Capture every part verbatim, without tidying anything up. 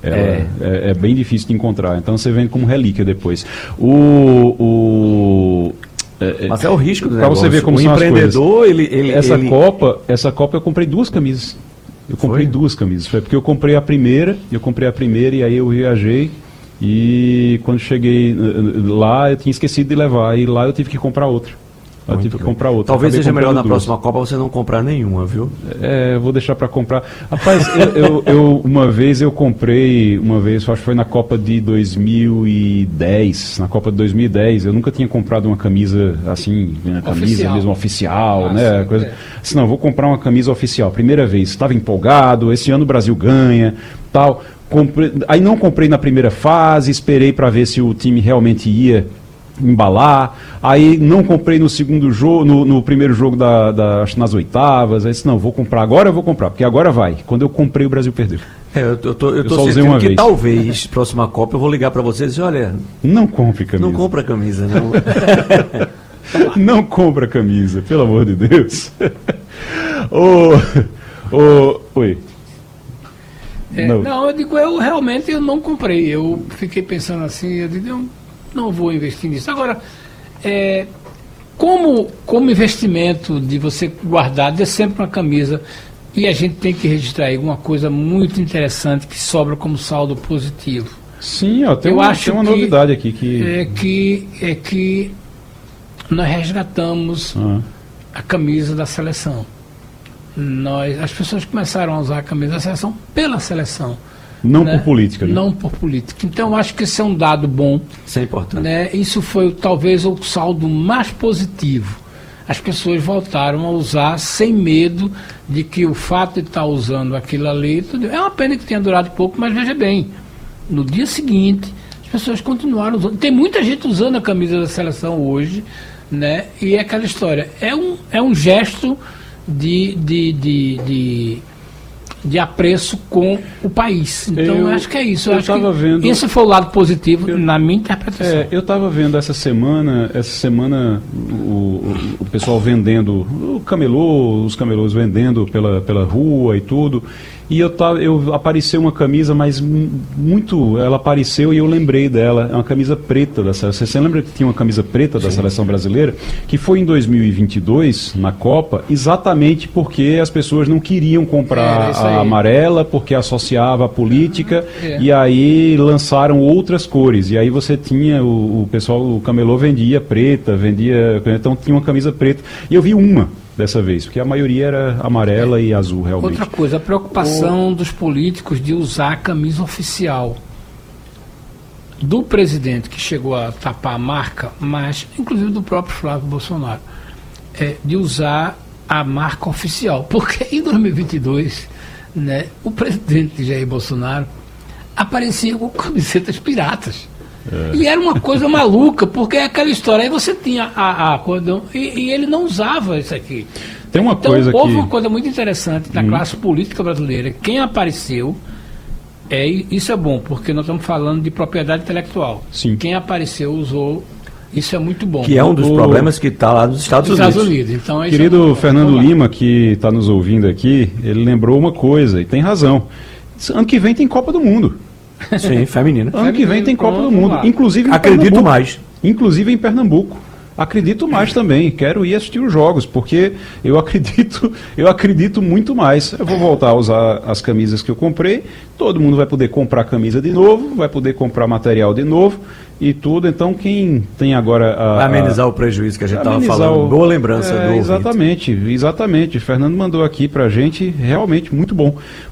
Ela é. É, é bem difícil de encontrar, então você vende como relíquia depois. O... o é, Mas é o risco do negócio. Para você ver como o são empreendedor, as ele, ele, essa ele... Copa, essa Copa eu comprei duas camisas. Eu comprei Foi? duas camisas. Foi porque eu comprei a primeira, eu comprei a primeira e aí eu viajei. E quando cheguei lá, eu tinha esquecido de levar. E lá eu tive que comprar outra. Eu Muito tive que bem. comprar outra. Talvez Acabei seja melhor na duas. próxima Copa você não comprar nenhuma, viu? É, eu vou deixar para comprar. Rapaz, eu, eu, eu, uma vez eu comprei, uma vez, acho que foi na Copa de dois mil e dez, na Copa de dois mil e dez, eu nunca tinha comprado uma camisa assim, uma camisa oficial. mesmo oficial, ah, né? Sim, coisa. É. Assim, não, vou comprar uma camisa oficial. Primeira vez, estava empolgado, esse ano o Brasil ganha, tal. Comprei, aí não comprei na primeira fase, esperei para ver se o time realmente ia embalar, aí não comprei no segundo jogo, no, no primeiro jogo da, da, acho nas oitavas, aí disse, não, vou comprar, agora eu vou comprar, porque agora vai. Quando eu comprei, o Brasil perdeu. É, eu, eu tô, eu tô eu só usei uma que vez. Talvez, próxima Copa, eu vou ligar para vocês e dizer, olha... Não compre camisa. Não compra camisa, não. Não compra camisa, pelo amor de Deus. Ô, ô, oi. É, não. não, eu digo, eu realmente eu não comprei, eu fiquei pensando assim, eu digo, eu não vou investir nisso. Agora, é, como, como investimento de você guardar, de sempre uma camisa, e a gente tem que registrar aí alguma coisa muito interessante que sobra como saldo positivo. Sim, ó, tem, eu uma, acho tem uma que, novidade aqui. Que... É, que, é que nós resgatamos ah. a camisa da seleção. Nós, as pessoas começaram a usar a camisa da seleção pela seleção. Não né? por política, né? Não por política. Então, eu acho que esse é um dado bom. Isso é importante. Né? Isso foi talvez o saldo mais positivo. As pessoas voltaram a usar sem medo de que o fato de estar usando aquilo ali... Tudo, é uma pena que tenha durado pouco, mas veja bem, no dia seguinte, as pessoas continuaram usando. Tem muita gente usando a camisa da seleção hoje, né? E é aquela história. É um, é um gesto de... de, de, de de apreço com o país. Então, eu, eu acho que é isso. Eu, eu acho que vendo, esse foi o lado positivo, eu, na minha interpretação. É, eu estava vendo essa semana, essa semana o, o, o pessoal vendendo, o camelô, os camelôs vendendo pela, pela rua e tudo. E eu, tava, eu apareceu uma camisa, mas muito, ela apareceu e eu lembrei dela, é uma camisa preta da seleção. Você lembra que tinha uma camisa preta da Sim. seleção brasileira? Que foi em dois mil e vinte e dois, na Copa, exatamente porque as pessoas não queriam comprar é, a amarela, porque associava a política, é. e aí lançaram outras cores. E aí você tinha, o, o pessoal, o camelô vendia preta, vendia, então tinha uma camisa preta. E eu vi uma dessa vez, porque a maioria era amarela é. e azul, realmente. Outra coisa, a preocupação o... dos políticos de usar a camisa oficial do presidente, que chegou a tapar a marca, mas inclusive do próprio Flávio Bolsonaro, é, de usar a marca oficial, porque em dois mil e vinte e dois, né, o presidente Jair Bolsonaro aparecia com camisetas piratas. É. E era uma coisa maluca, porque é aquela história, aí você tinha a, a cordão, e, e ele não usava isso aqui. Tem uma então, coisa houve que... uma coisa muito interessante da hum. classe política brasileira. Quem apareceu, é, isso é bom, porque nós estamos falando de propriedade intelectual. Sim. Quem apareceu usou, isso é muito bom. Que é um dos o... problemas que está lá nos Estados Unidos. Estados Unidos. Então, Querido é Fernando Lima, que está nos ouvindo aqui, ele lembrou uma coisa, e tem razão. Ano que vem tem Copa do Mundo. Sim, feminina. Ano que vem tem Copa do Mundo, inclusive em Acredito Pernambuco. mais. Inclusive em Pernambuco. Acredito mais também, quero ir assistir os jogos, porque eu acredito, eu acredito muito mais. Eu vou voltar a usar as camisas que eu comprei, todo mundo vai poder comprar camisa de novo, vai poder comprar material de novo e tudo. Então quem tem agora a... Vai amenizar a, o prejuízo que a gente estava falando. O, Boa lembrança é, do Exatamente, ouvinte. exatamente. Fernando mandou aqui pra gente, realmente muito bom,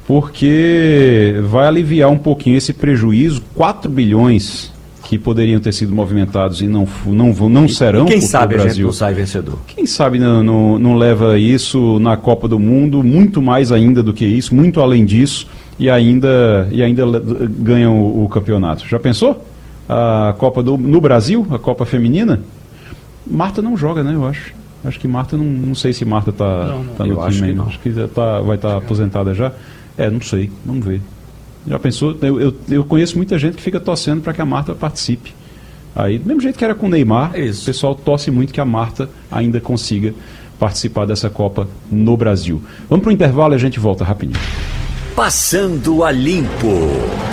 porque vai aliviar um pouquinho esse prejuízo, quatro bilhões que poderiam ter sido movimentados e não, não, não serão. E quem sabe o Brasil. A gente não sai vencedor? Quem sabe não, não, não leva isso na Copa do Mundo, muito mais ainda do que isso, muito além disso, e ainda, e ainda ganham o, o campeonato. Já pensou? A Copa do, no Brasil, a Copa Feminina? Marta não joga, né, eu acho. Acho que Marta, não, não sei se Marta está tá no time ainda. Acho que tá, vai estar tá aposentada já. É, não sei, vamos ver. Já pensou? Eu, eu, eu conheço muita gente que fica torcendo para que a Marta participe. Aí, do mesmo jeito que era com o Neymar, é o pessoal torce muito que a Marta ainda consiga participar dessa Copa no Brasil. Vamos para o intervalo e a gente volta rapidinho. Passando a Limpo.